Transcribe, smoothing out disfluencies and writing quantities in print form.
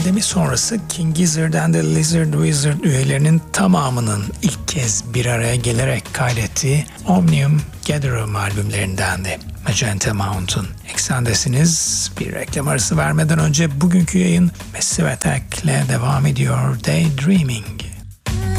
pandemi sonrası King Gizzard and the Lizard Wizard üyelerinin tamamının ilk kez bir araya gelerek kaydettiği Omnium Gatherum albümlerindendi. Magenta Mountain. Eksendesiniz. Bir reklam arası vermeden önce bugünkü yayın Massive Attack ile devam ediyor. Daydreaming.